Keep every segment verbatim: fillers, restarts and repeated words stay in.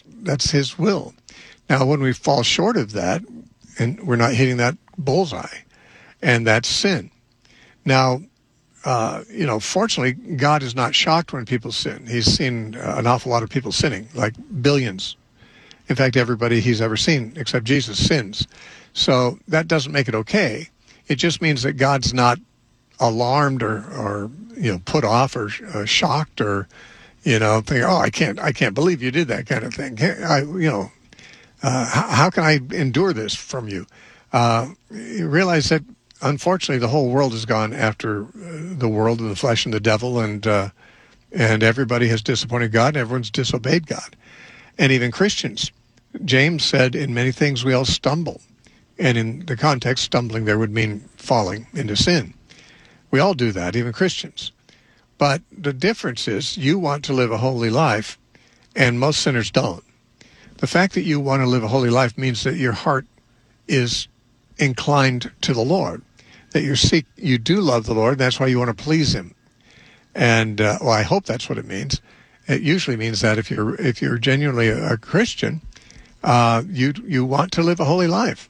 that's his will. Now, when we fall short of that, and we're not hitting that bullseye, and that's sin. Now, uh, you know, fortunately, God is not shocked when people sin. He's seen uh, an awful lot of people sinning, like billions. In fact, everybody he's ever seen, except Jesus, sins. So that doesn't make it okay. It just means that God's not alarmed or, or you know, put off or uh, shocked or, you know, think, oh, I can't, I can't believe you did that kind of thing. I, you know, uh, how, how can I endure this from you? Uh, you realize that, unfortunately, the whole world has gone after uh, the world and the flesh and the devil, and uh, and everybody has disappointed God, and everyone's disobeyed God. And even Christians. James said, in many things we all stumble. And in the context, stumbling there would mean falling into sin. We all do that, even Christians. But the difference is you want to live a holy life, and most sinners don't. The fact that you want to live a holy life means that your heart is inclined to the Lord, that you seek, you do love the Lord, and that's why you want to please him. And, uh, well, I hope that's what it means. It usually means that if you're if you're genuinely a, a Christian, uh, you you want to live a holy life.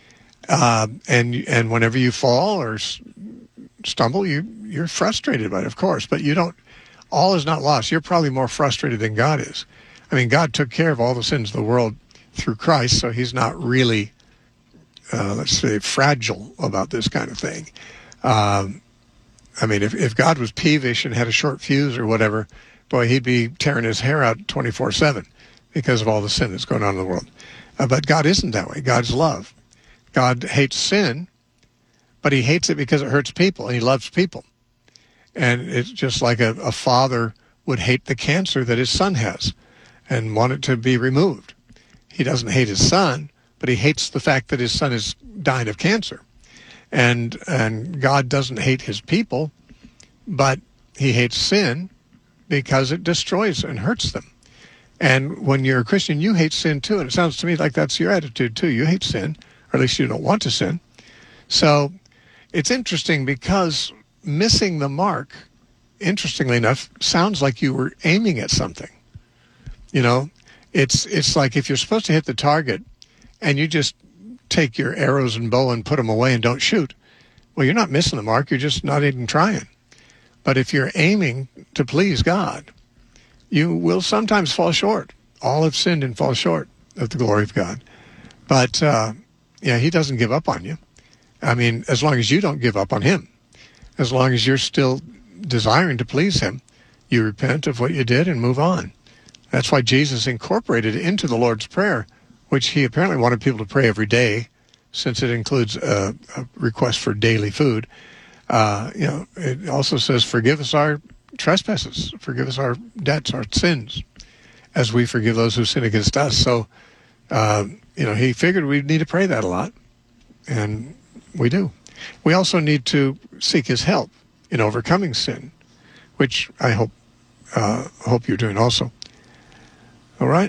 Uh, and and whenever you fall or s- stumble, you, you're frustrated by it, of course, but you don't, all is not lost. You're probably more frustrated than God is. I mean, God took care of all the sins of the world through Christ, so he's not really, uh, let's say, fragile about this kind of thing. Um, I mean, if, if God was peevish and had a short fuse or whatever, boy, he'd be tearing his hair out twenty-four seven because of all the sin that's going on in the world. Uh, but God isn't that way. God's love. God hates sin, but he hates it because it hurts people, and he loves people. And it's just like a, a father would hate the cancer that his son has and want it to be removed. He doesn't hate his son, but he hates the fact that his son is dying of cancer. And and God doesn't hate his people, but he hates sin because it destroys and hurts them. And when you're a Christian, you hate sin too. And it sounds to me like that's your attitude too. You hate sin, or at least you don't want to sin. So it's interesting because missing the mark, interestingly enough, sounds like you were aiming at something. You know, it's it's like if you're supposed to hit the target and you just take your arrows and bow and put them away and don't shoot, well, you're not missing the mark. You're just not even trying. But if you're aiming to please God, you will sometimes fall short. All have sinned and fall short of the glory of God. But, uh, yeah, he doesn't give up on you. I mean, as long as you don't give up on him, as long as you're still desiring to please him, you repent of what you did and move on. That's why Jesus incorporated into the Lord's Prayer, which he apparently wanted people to pray every day, since it includes a, a request for daily food. Uh, you know, it also says, forgive us our trespasses, forgive us our debts, our sins, as we forgive those who sin against us. So, uh, you know, he figured we'd need to pray that a lot, and we do. We also need to seek his help in overcoming sin, which I hope uh, hope you're doing also. All right?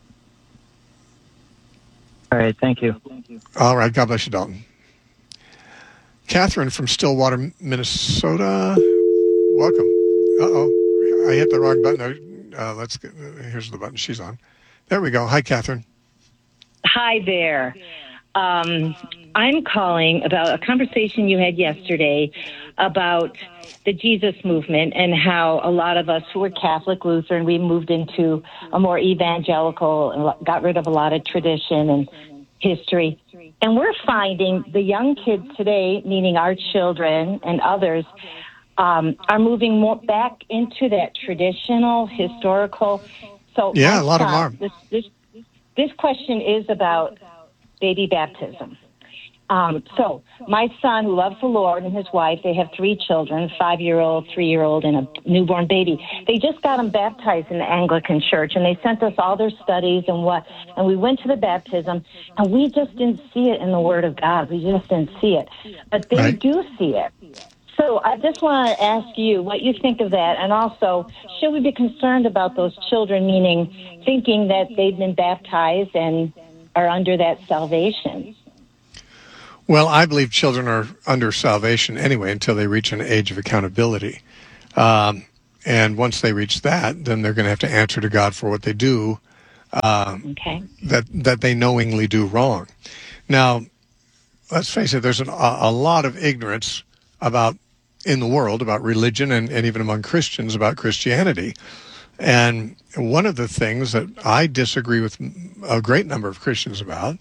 All right, thank you. All right, God bless you, Dalton. Catherine from Stillwater, Minnesota. Welcome. Uh-oh, I hit the wrong button. Uh, let's get, here's the button she's on. There we go. Hi, Catherine. Hi there. Um, I'm calling about a conversation you had yesterday about the Jesus movement and how a lot of us who were Catholic Lutheran, we moved into a more evangelical and got rid of a lot of tradition and history. And we're finding the young kids today, meaning our children and others, um, are moving more back into that traditional, historical. So yeah, a lot of them are. This, this, this question is about baby baptism. Um, so my son, who loves the Lord, and his wife, they have three children, five-year-old, three-year-old, and a newborn baby. They just got them baptized in the Anglican Church, and they sent us all their studies and what, and we went to the baptism, and we just didn't see it in the Word of God. We just didn't see it. But they right. do see it. So I just want to ask you what you think of that, and also, should we be concerned about those children, meaning thinking that they've been baptized and are under that salvation? Well, I believe children are under salvation anyway until they reach an age of accountability. Um, and once they reach that, then they're going to have to answer to God for what they do uh, Okay. that that they knowingly do wrong. Now, let's face it, there's an, a, a lot of ignorance about in the world about religion and, and even among Christians about Christianity. And one of the things that I disagree with a great number of Christians about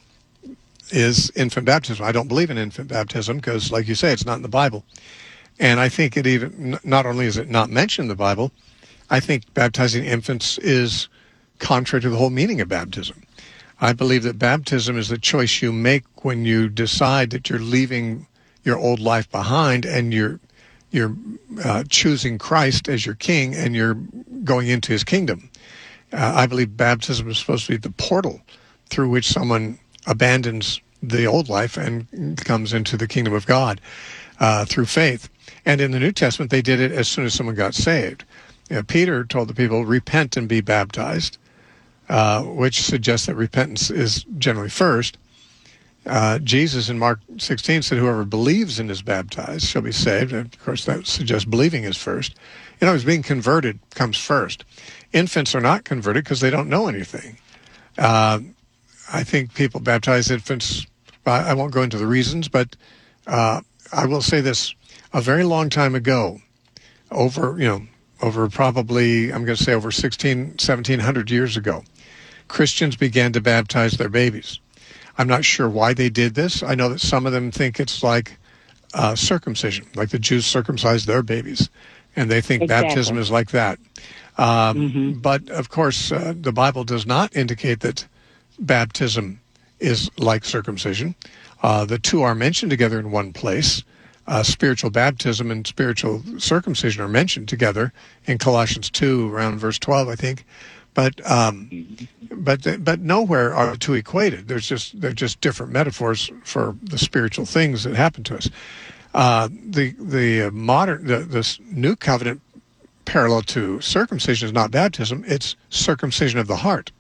is infant baptism. I don't believe in infant baptism because, like you say, it's not in the Bible. And I think it even, not only is it not mentioned in the Bible, I think baptizing infants is contrary to the whole meaning of baptism. I believe that baptism is the choice you make when you decide that you're leaving your old life behind and you're you're uh, choosing Christ as your king and you're going into his kingdom. Uh, I believe baptism is supposed to be the portal through which someone abandons the old life and comes into the kingdom of God uh, through faith. And in the New Testament, they did it as soon as someone got saved. You know, Peter told the people, repent and be baptized, uh, which suggests that repentance is generally first. Uh, Jesus in Mark sixteen said, whoever believes and is baptized shall be saved. And of course, that suggests believing is first. In other words, being converted comes first. Infants are not converted because they don't know anything. Uh, I think people baptize infants. I won't go into the reasons, but uh, I will say this. A very long time ago, over, you know, over probably, I'm going to say over sixteen, seventeen hundred years ago, Christians began to baptize their babies. I'm not sure why they did this. I know that some of them think it's like uh, circumcision, like the Jews circumcised their babies, and they think Exactly. baptism is like that. Um, Mm-hmm. But, of course, uh, the Bible does not indicate that baptism is like circumcision. Uh, the two are mentioned together in one place. Uh, spiritual baptism and spiritual circumcision are mentioned together in Colossians two, around verse twelve, I think. But um, but but nowhere are the two equated. There's just they're just different metaphors for the spiritual things that happen to us. Uh, the the modern the this new covenant parallel to circumcision is not baptism; it's circumcision of the heart.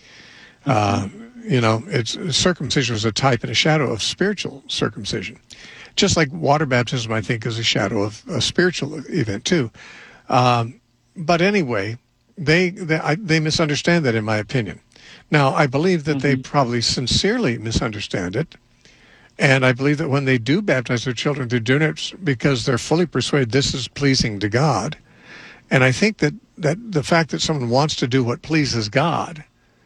Uh, you know, it's circumcision is a type and a shadow of spiritual circumcision. Just like water baptism, I think, is a shadow of a spiritual event too. Um, but anyway, they they, I, they misunderstand that, in my opinion. Now, I believe that mm-hmm. they probably sincerely misunderstand it, and I believe that when they do baptize their children, they're doing it because they're fully persuaded this is pleasing to God. And I think that, that the fact that someone wants to do what pleases God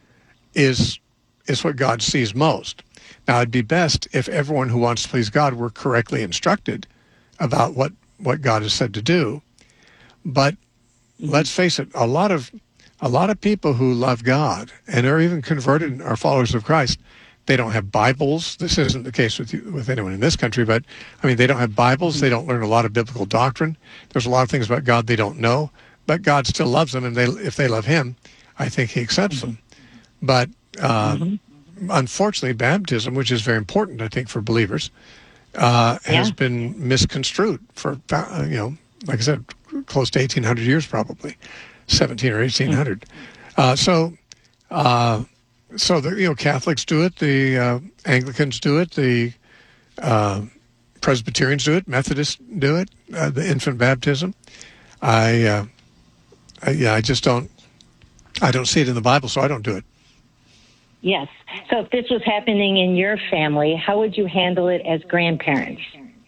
is is what God sees most. Now, it'd be best if everyone who wants to please God were correctly instructed about what, what God has said to do. But mm-hmm. let's face it, a lot of a lot of people who love God and are even converted and are followers of Christ, they don't have Bibles. This isn't the case with you, with anyone in this country, but I mean, they don't have Bibles. They don't learn a lot of biblical doctrine. There's a lot of things about God they don't know, but God still loves them, and they if they love Him, I think He accepts mm-hmm. them. But uh, mm-hmm. unfortunately, baptism, which is very important, I think, for believers, uh, yeah. has been misconstrued for, uh, you know, like I said, close to eighteen hundred years, probably seventeen or eighteen hundred. Mm-hmm. Uh, so, uh, so the you know Catholics do it, the uh, Anglicans do it, the uh, Presbyterians do it, Methodists do it, uh, the infant baptism. I, uh, I, yeah, I just don't, I don't see it in the Bible, so I don't do it. Yes. So if this was happening in your family, how would you handle it as grandparents?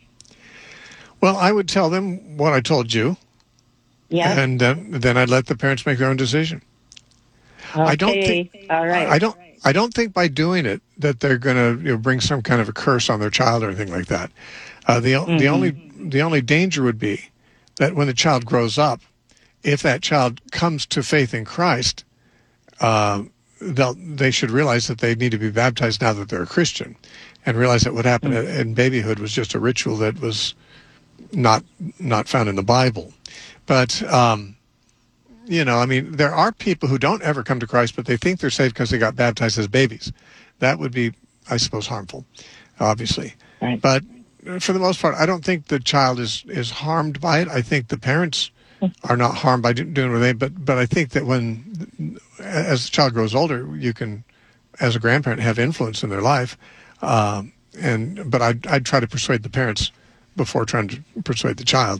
Well, I would tell them what I told you. Yeah. And uh, then I'd let the parents make their own decision. Okay. I don't think. All right. I don't. I don't think by doing it that they're going to you know, bring some kind of a curse on their child or anything like that. Uh, the mm-hmm. the only the only danger would be that when the child grows up, if that child comes to faith in Christ, uh, they'll they should realize that they need to be baptized now that they're a Christian, and realize that what happened mm-hmm. in babyhood was just a ritual that was not not found in the Bible. But, um, you know, I mean, there are people who don't ever come to Christ, but they think they're saved because they got baptized as babies. That would be, I suppose, harmful, obviously. Right. But for the most part, I don't think the child is, is harmed by it. I think the parents are not harmed by doing what they, but, but I think that when, as the child grows older, you can, as a grandparent, have influence in their life. Um, and, but I'd, I'd try to persuade the parents before trying to persuade the child.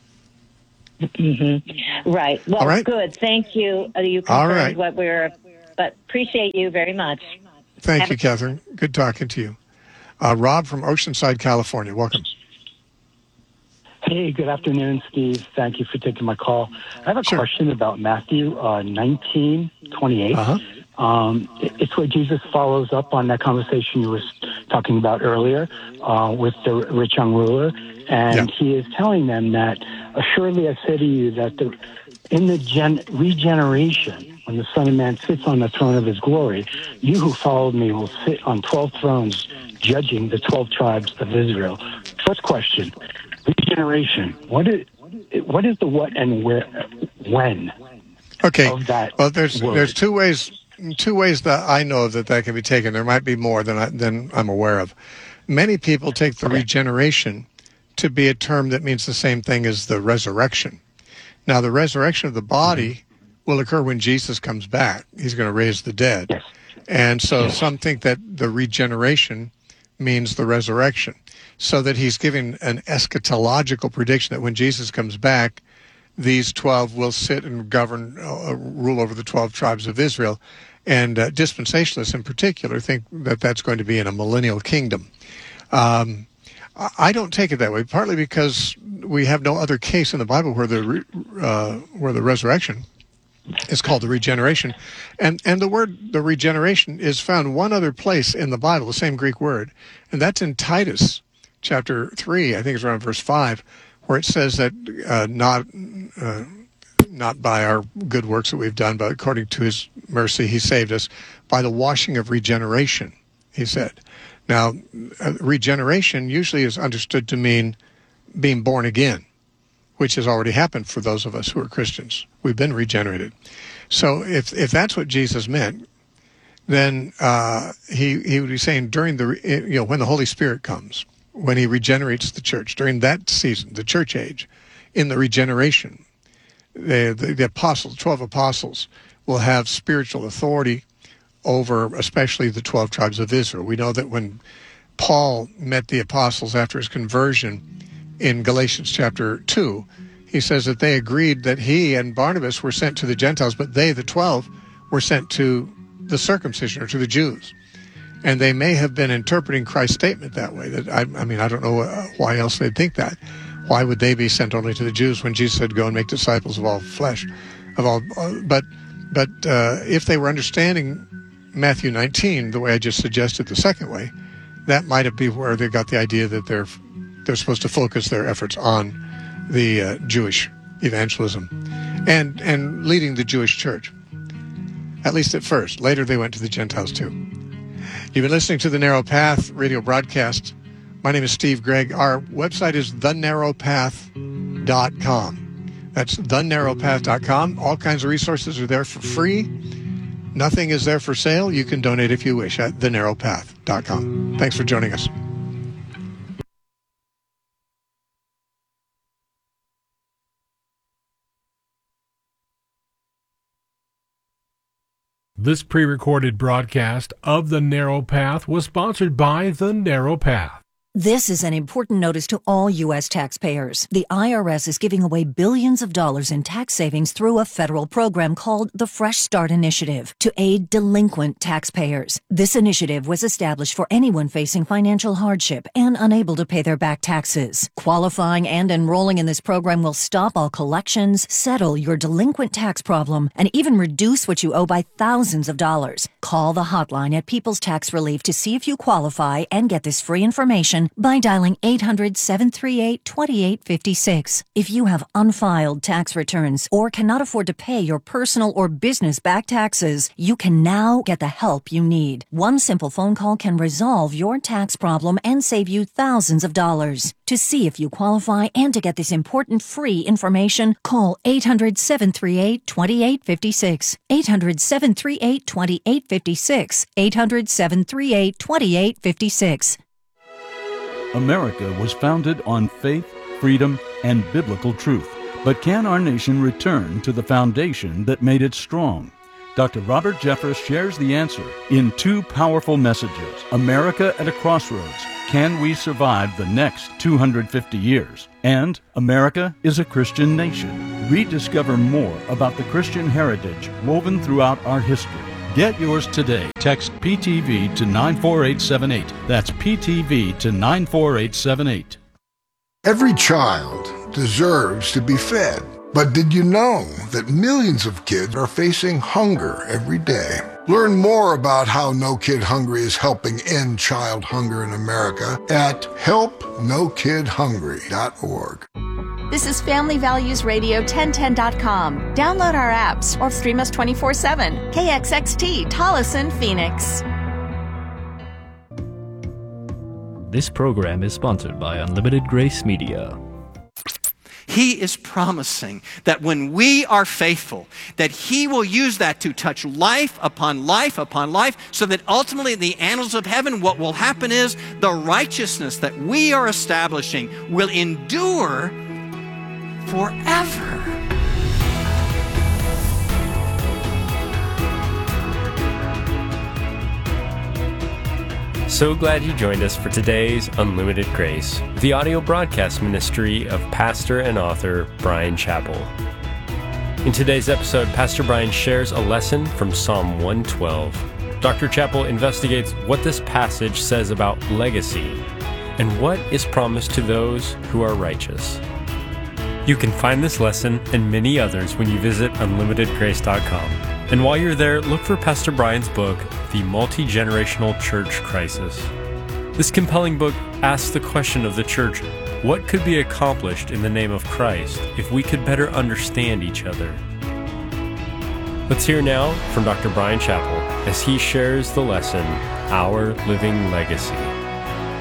Mm-hmm. Right. Well, All right. Good. Thank you. Uh, you confirmed All right. what we're But appreciate you very much. Thank Have you, a- Catherine. Good talking to you. Uh, Rob from Oceanside, California. Welcome. Hey, good afternoon, Steve. Thank you for taking my call. I have a Sure. question about Matthew uh, nineteen twenty-eight. Uh-huh. Um, it- it's where Jesus follows up on that conversation you were talking about earlier uh, with the rich young ruler. And Yeah. he is telling them that, assuredly I say to you that the, in the gen- regeneration, when the Son of Man sits on the throne of his glory, you who followed me will sit on twelve thrones judging the twelve tribes of Israel. First question, regeneration. What is, what is the what and where, when Okay. of that Well, there's word? there's two ways two ways that I know of that that can be taken. There might be more than I, than I'm aware of. Many people take the Okay. regeneration to be a term that means the same thing as the resurrection. Now, the resurrection of the body Mm-hmm. will occur when Jesus comes back. He's going to raise the dead. Yes. And so Yes. some think that the regeneration means the resurrection, so that he's giving an eschatological prediction that when Jesus comes back, these twelve will sit and govern, uh, rule over the twelve tribes of Israel. And uh, dispensationalists in particular think that that's going to be in a millennial kingdom. Um, I I don't take it that way, partly because we have no other case in the Bible where the re, uh, where the resurrection is called the regeneration. And and the word, the regeneration, is found one other place in the Bible, the same Greek word, and that's in Titus chapter three, I think it's around verse five, where it says that uh, not uh, not by our good works that we've done, but according to his mercy he saved us by the washing of regeneration, he said. Now, uh, regeneration usually is understood to mean being born again, which has already happened for those of us who are Christians. We've been regenerated. So if if that's what Jesus meant, then uh, he he would be saying during the, you know, when the Holy Spirit comes, when he regenerates the church, during that season, the church age, in the regeneration, the the, the apostles, twelve apostles, will have spiritual authority over especially the twelve tribes of Israel. We know that when Paul met the apostles after his conversion in Galatians chapter two, he says that they agreed that he and Barnabas were sent to the Gentiles, but they, the twelve, were sent to the circumcision, or to the Jews. And they may have been interpreting Christ's statement that way. That I, I mean, I don't know why else they'd think that. Why would they be sent only to the Jews when Jesus said, "Go and make disciples of all flesh," of all? Uh, but, but uh, if they were understanding Matthew nineteen the way I just suggested, the second way, that might have been where they got the idea that they're they're supposed to focus their efforts on the uh, Jewish evangelism and and leading the Jewish church, at least at first. Later they went to the Gentiles too. You've been listening to the Narrow Path radio broadcast. My name is Steve Gregg. Our website is the narrow path dot com. That's the narrow path dot com. All kinds of resources are there for free. Nothing is there for sale. You can donate if you wish at the narrow path dot com. Thanks for joining us. This pre-recorded broadcast of The Narrow Path was sponsored by The Narrow Path. This is an important notice to all U S taxpayers. The I R S is giving away billions of dollars in tax savings through a federal program called the Fresh Start Initiative to aid delinquent taxpayers. This initiative was established for anyone facing financial hardship and unable to pay their back taxes. Qualifying and enrolling in this program will stop all collections, settle your delinquent tax problem, and even reduce what you owe by thousands of dollars. Call the hotline at People's Tax Relief to see if you qualify and get this free information by dialing eight hundred, seven three eight, two eight five six. If you have unfiled tax returns or cannot afford to pay your personal or business back taxes, you can now get the help you need. One simple phone call can resolve your tax problem and save you thousands of dollars. To see if you qualify and to get this important free information, call eight hundred, seven three eight, two eight five six. eight hundred, seven three eight, two eight five six. eight hundred, seven three eight, two eight five six. America was founded on faith, freedom, and biblical truth. But can our nation return to the foundation that made it strong? Doctor Robert Jeffress shares the answer in two powerful messages. America at a Crossroads. Can we survive the next two hundred fifty years? And America is a Christian nation. Rediscover more about the Christian heritage woven throughout our history. Get yours today. Text P T V to nine four eight seven eight. That's P T V to nine four eight seven eight. Every child deserves to be fed. But did you know that millions of kids are facing hunger every day? Learn more about how No Kid Hungry is helping end child hunger in America at help no kid hungry dot org. This is Family Values Radio ten ten dot com. Download our apps or stream us twenty-four seven. K X X T, Tolleson, Phoenix. This program is sponsored by Unlimited Grace Media. He is promising that when we are faithful, that He will use that to touch life upon life upon life, so that ultimately in the annals of heaven, what will happen is the righteousness that we are establishing will endure forever. So glad you joined us for today's Unlimited Grace, the audio broadcast ministry of pastor and author Bryan Chapell. In today's episode, Pastor Bryan shares a lesson from Psalm one twelve. Doctor Chapell investigates what this passage says about legacy and what is promised to those who are righteous. You can find this lesson and many others when you visit unlimited grace dot com. And while you're there, look for Pastor Bryan's book, The Multi-Generational Church Crisis. This compelling book asks the question of the church, what could be accomplished in the name of Christ if we could better understand each other? Let's hear now from Doctor Bryan Chapell as he shares the lesson, Our Living Legacy.